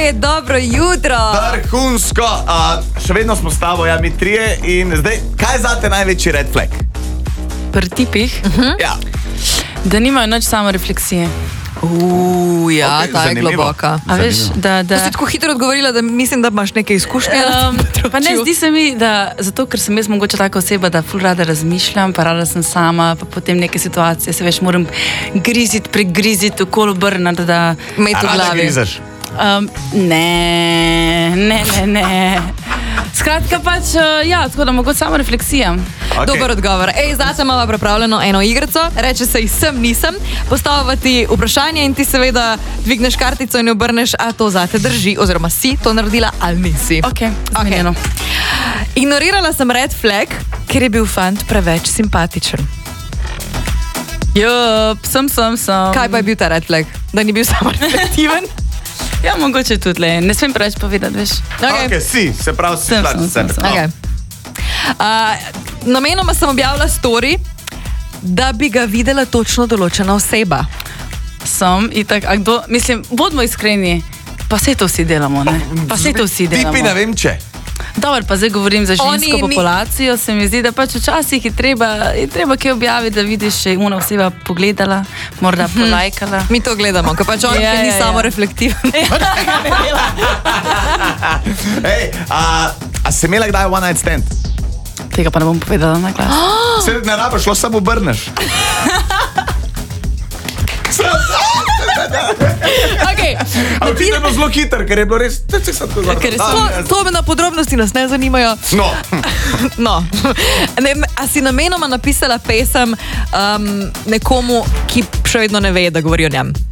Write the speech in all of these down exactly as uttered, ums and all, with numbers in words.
Ej, dobro jutro. Vrhunsko. Uh, še vedno smo s tabo, ja, mi trije. In zdaj, kaj je zate največji red flag? Pri tipih, uh-huh. Ja. da nimajo nič samo refleksije. Uuu, ja, Okay, ta je zanimivo. globoka. A veš, da... da Da si tako hitro odgovorila, da mislim, da imaš neke izkušnje. Um, pa ne, zdi se mi, da zato, ker sem jaz mogoče taka oseba, da ful rada razmišljam, pa rada sem sama, pa potem neke situacije se veš, moram griziti, pregriziti, okolo obrnati, da... Met v Rada glavi. grizaš? Um, ne, ne, ne, ne. Skratka pač, uh, ja, tako da mogoče samo refleksija. Okay. Dober odgovor. Ej, zdaj sem imala pripravljeno eno igrico, reče se sem, nisem, postavlja ti vprašanje in ti seveda dvigneš kartico in jo obrneš, a to zate drži, oziroma si to naredila ali nisi. Ok, zmenjeno. Ignorirala sem red flag, ker je bil fant preveč simpatičen. Jup, sem, sem, sem. Kaj pa je bil ta red flag? Da ni bil samo reflektiven? Ja, mogoče tudi, le. Ne smem preveč povedati, veš. Okay. Ok, si, se pravi, si Sem, plači sem, sebe. sem, sem. No. Okay. Uh, namenoma sem objavila story, da bi ga videla točno določena oseba. Sem, itak, a kdo, mislim, bodimo iskreni, pa vse to vsi delamo, ne? Pa vse to vsi delamo. Tipi ne vem če. Dobro, pa zdaj govorim za žensko Oni ni- populacijo, se mi zdi, da pač včasih je treba, je treba kaj objaviti, da vidiš, če je una oseba pogledala, morda polajkala. Mi to gledamo, ker pač on Ja, ja, ni ja, samo ja. reflektiven. Ej, a, a si imela kdaj one night stand? Tega pa ne bom povedala na glas. Se ne rabiš, šlo samo obrneš. Okay. Ampak ti je bilo zelo hiter, ker je bilo res... Ker je To, to me na podrobnosti nas ne zanimajo. No, No. Ne, a si namenoma napisala pesem um, nekomu, ki še vedno ne ve, da govori o njem?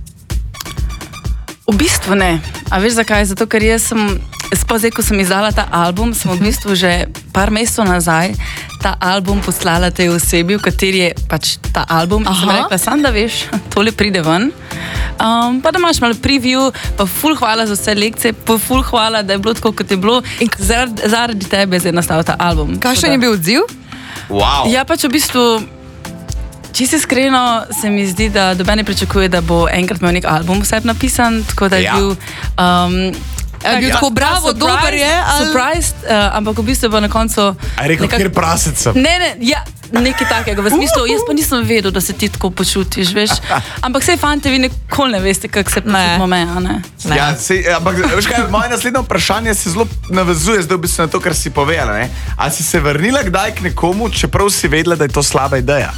V bistvu ne. A veš zakaj? Zato, ker jaz sem, sploh zdaj, ko sem izdala ta album, sem v bistvu že par mesecev nazaj ta album poslala tej osebi, v kateri je pač ta album. In sem Aha. rekla, sam da veš, tole pride ven. Um, pa da imaš malo preview, pa ful hvala za vse lekcije, pa ful hvala, da je bilo tako, kot je bilo. In zaradi, zaradi tebe je zdaj nastal ta album. Kakšen je bil odziv? wow. Ja, pač v bistvu, čisto iskreno se mi zdi, da doben ne pričakuje, da bo enkrat imel nek album vseb napisan, tako da je Ja. bil... Um, Je bil tako bravo, dober je, ali- Surprised, uh, ampak v bistvu bo na koncu... A je rekel, nekak- kjer prasec sem. Ne, ne, ja, nekaj takega, v smislu, jaz pa nisem vedel, da se ti tako počutiš, veš. Ampak sej fante, vi nikoli ne veste, kako se počutimo me, a ne? Ne. Ja, sej, ampak veš kaj, moje naslednje vprašanje se zelo navezuje zdaj v bistvu na to, kar si povedala. Ne? A si se vrnila kdaj k nekomu, čeprav si vedela, da je to slaba ideja?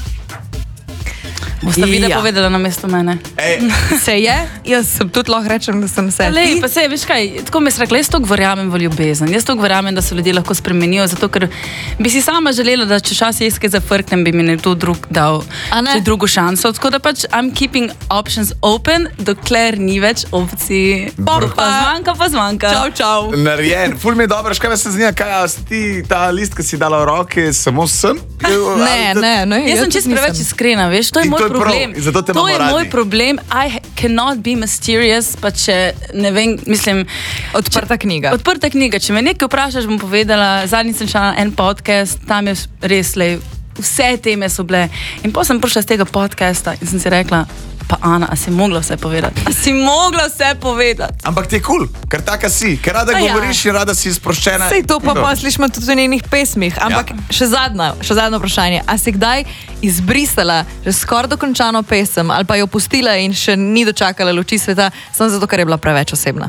Boste videla Ja. povedala na mesto mene. Ej, Se je? Jaz sem tudi lahko rečem, da sem se. Lej, Ti? pa se, veš kaj, tako mi je rekla, jaz to verjamem v ljubezen, jaz to verjamem, da se ljudje lahko spremenijo, zato ker bi si sama želela, da če čas jaz kaj zafrknem, bi mi nekdo drug dal A ne? še drugo šanso, tako da pač I'm keeping options open, dokler ni več opcij. Pa, Pa zmanjka, pa zmanjka. Čau, čau. narejen, ful mi je dobro, škaj me se zanima, kaj a si ti ta list, ki si dala v roke, samo sem? Ne, ne, ne. Jaz sem tudi čisto preveč nisem. iskrena, veš, to je In moj to je prav, problem. in zato te to imamo je radi. moj problem. I ha- cannot be mysterious, pa če ne vem, mislim... Odprta knjiga. Odprta knjiga. Če me nekaj vprašaš, bom povedala. Zadnjič sem šla na en podcast, tam je res lej, vse teme so bile. In potem sem prišla z tega podcasta in sem si rekla, pa Ana, a si mogla vse povedati? A si mogla vse povedati? Ampak ti je kul, cool, ker taka si, ker rada A ja. govoriš in rada si sproščena. Sej to pa No. pa slišimo tudi v njenih pesmih. Ampak Ja. še zadnja, še zadnje vprašanje. A si kdaj izbrisala že skoraj dokončano pesem ali pa jo pustila in še ni dočakala luči sveta, samo zato, ker je bila preveč osebna?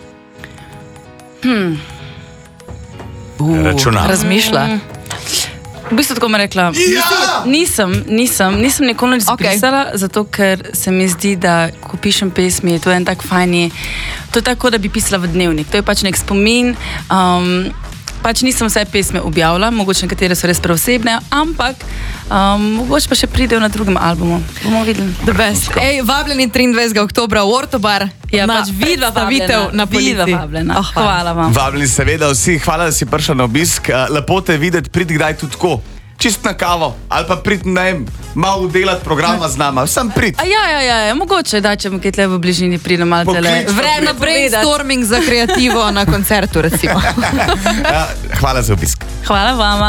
Hmm. Računam. Razmišlja. V bistvu tako mi je rekla, Ja! nisem, nisem, nisem nikoli nič Okej. zbrisala, zato ker se mi zdi, da ko pišem pesmi, je to en tak fajni, to je tako, da bi pisala v dnevnik, to je pač nek spomin, um, pač nisem vse pesme objavila, mogoče nekatere so res preosebne, ampak um, mogoče pa še pridejo na drugem albumu, bomo videli. The best. Ej, vabljeni triindvajsetega oktobra v Ortobar Ja, na pač vidva predstavitev vabljena, na vidva Policiji. vabljena. Oh, hvala. Hvala vam. Vabljeni seveda vsi, hvala, da si prišla na obisk. Eh, Lepo te videti, pridi kdaj tudi tako. Čist na kavo, ali pa pridi, ne vem, malo delati programa z nama, sem prid. A ja, ja, ja, ja, mogoče da, če mu kaj tle v bližini pride malo tele. Poklič. Vre na brainstorming za kreativo na koncertu, recimo. Ja, hvala za obisk. Hvala vama.